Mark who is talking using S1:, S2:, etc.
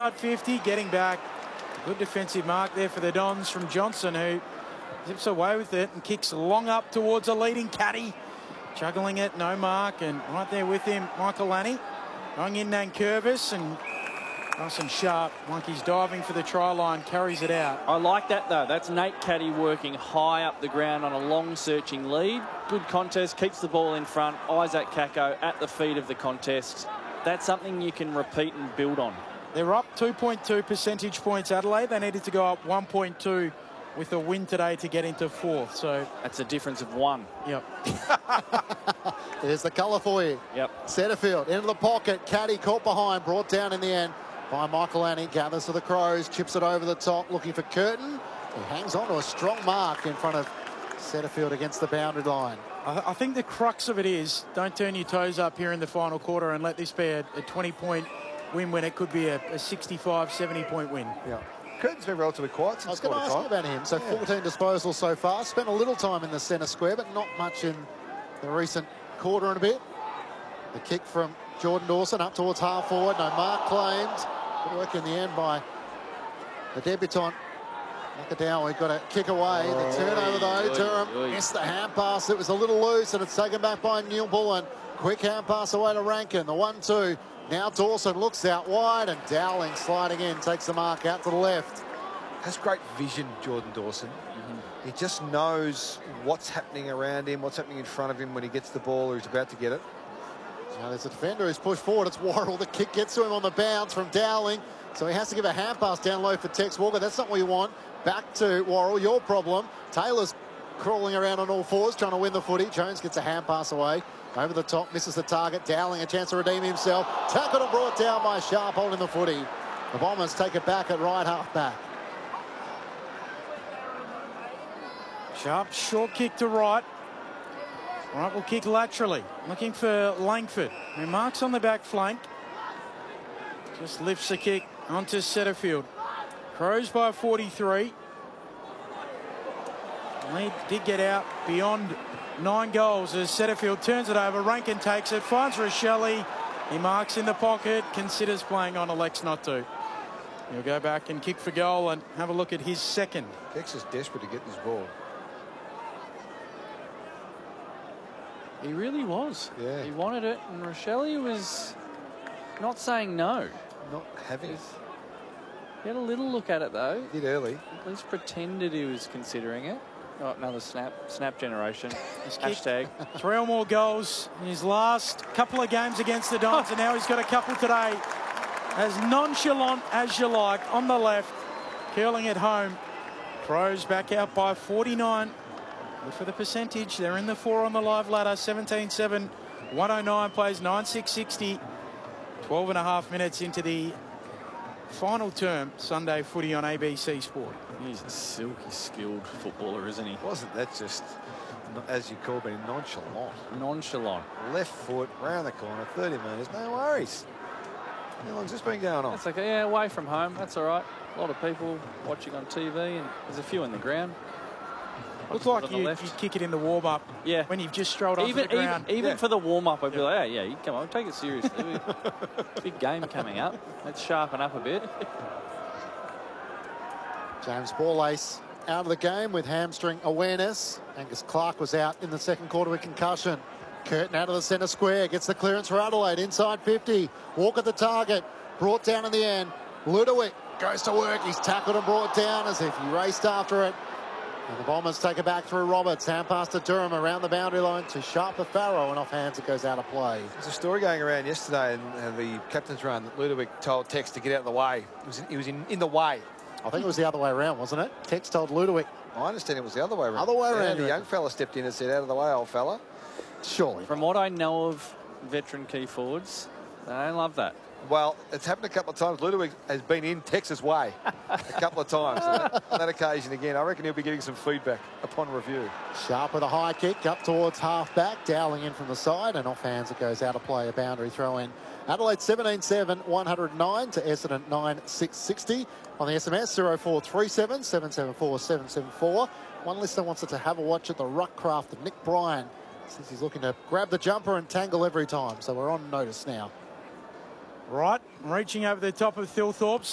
S1: inside 50, getting back. Good defensive mark there for the Dons from Johnson, who zips away with it and kicks long up towards a leading caddy. Juggling it, no mark, and right there with him, Michael Lanny. Going in Nankervis, and nice and sharp. Monkeys diving for the try line, carries it out.
S2: I like that, though. That's Nate Caddy working high up the ground on a long searching lead. Good contest, keeps the ball in front. Isaac Kako at the feet of the contest. That's something you can repeat and build on.
S1: They're up 2.2 percentage points, Adelaide. They needed to go up 1.2 with a win today to get into fourth. So
S2: that's a difference of 1.
S1: Yep.
S3: There's the colour for you.
S2: Yep.
S3: Setterfield into the pocket. Caddy caught behind, brought down in the end by Michael Annie. Gathers for the Crows, chips it over the top, looking for Curtin. He hangs on to a strong mark in front of Setterfield against the boundary line.
S1: I think the crux of it is don't turn your toes up here in the final quarter and let this be a 20-point win when it could be a 65, 70-point win.
S4: Yeah. Curtin's been relatively quiet since
S3: I was going to ask you about him. So 14 disposals so far. Spent a little time in the centre square, but not much in the recent quarter and a bit. The kick from Jordan Dawson up towards half forward. No mark claimed. Good work in the end by the debutant. Nakadawa got a kick away. The turnover though, Durham missed the hand pass. It was a little loose and it's taken back by Neil Bullen. Quick hand pass away to Rankin. The 1-2. Now Dawson looks out wide and Dowling sliding in, takes the mark out to the left.
S4: Has great vision, Jordan Dawson. He just knows what's happening around him, what's happening in front of him when he gets the ball or he's about to get it.
S3: Now there's a defender who's pushed forward. It's Worrell. The kick gets to him on the bounce from Dowling. So he has to give a hand pass down low for Tex Walker. That's not what you want. Back to Worrell, your problem. Taylor's crawling around on all fours, trying to win the footy. Jones gets a hand pass away. Over the top, misses the target. Dowling a chance to redeem himself. Tackled and brought down by Sharp holding the footy. The Bombers take it back at right half back.
S1: Sharp, short kick to right. Right, will kick laterally. Looking for Langford, who marks on the back flank. Just lifts the kick onto Setterfield. Crows by 43. Lead did get out beyond 9 goals as Setterfield turns it over. Rankin takes it, finds Rochelle. He marks in the pocket, considers playing on, elects not to. He'll go back and kick for goal and have a look at his second.
S4: Tex is desperate to get this ball.
S2: He really was.
S4: Yeah.
S2: He wanted it, and Rochelle was not saying no.
S4: Not having it.
S2: He had a little look at it, though.
S4: Did early.
S2: At least pretended he was considering it. Oh, another snap generation. Hashtag.
S1: 3 or more goals in his last couple of games against the Dons, and now he's got a couple today. As nonchalant as you like, on the left, curling it home. Crows back out by 49. Look for the percentage. They're in the 4 on the live ladder. 17-7, 109 plays 9-6-60. 12 and a half minutes into the final term. Sunday footy on ABC Sport.
S2: He's a silky skilled footballer, isn't he?
S4: Wasn't that just, as you call it, nonchalant?
S2: Nonchalant.
S4: Left foot, round the corner, 30 metres, no worries. How long's this been going on?
S2: That's okay. Yeah, away from home. That's all right. A lot of people watching on TV, and there's a few in the ground.
S1: Looks like you kick it in the warm-up.
S2: Yeah.
S1: When you've just strolled onto the ground.
S2: Even for the warm-up, I'd be like, hey, yeah, come on, take it seriously. Big game coming up. Let's sharpen up a bit.
S3: James Borlace out of the game with hamstring awareness. Angus Clark was out in the second quarter with concussion. Curtin out of the centre square, gets the clearance for Adelaide, inside 50. Walk at the target, brought down in the end. Ludovic goes to work, he's tackled and brought down as if he raced after it. And the Bombers take it back through Roberts. Hand pass to Durham around the boundary line to Sharp for Farrow, and off hands it goes out of play.
S4: There's a story going around yesterday in the captain's run that Ludovic told Tex to get out of the way. He was in the way.
S3: I think it was the other way around, wasn't it? Tex told Ludovic.
S4: I understand it was the other way around.
S3: Other way around.
S4: The young fella stepped in and said, out of the way, old fella.
S3: Surely.
S2: From what I know of veteran key forwards, they don't love that.
S4: Well, it's happened a couple of times. Ludovic has been in Tex's way a couple of times. On that occasion again, I reckon he'll be getting some feedback upon review.
S3: Sharp with a high kick up towards half back. Dowling in from the side, and off hands it goes out of play. A boundary throw in. Adelaide 17-7, 109 to Essendon 9-6-60. On the SMS 0437 774 774. One listener wants us to have a watch at the ruck craft of Nick Bryan, since he's looking to grab the jumper and tangle every time. So we're on notice now.
S1: Right, reaching over the top of Thilthorpe.